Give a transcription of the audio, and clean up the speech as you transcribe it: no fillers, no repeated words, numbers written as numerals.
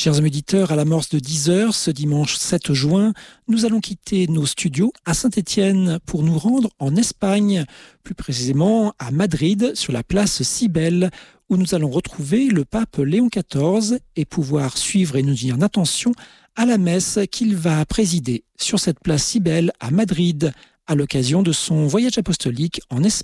Chers amis auditeurs, à l'amorce de 10h, ce dimanche 7 juin, nous allons quitter nos studios à Saint-Étienne pour nous rendre en Espagne, plus précisément à Madrid, sur la place Cybèle, où nous allons retrouver le pape Léon XIV et pouvoir suivre et nous dire attention à la messe qu'il va présider sur cette place Cybèle à Madrid, à l'occasion de son voyage apostolique en Espagne.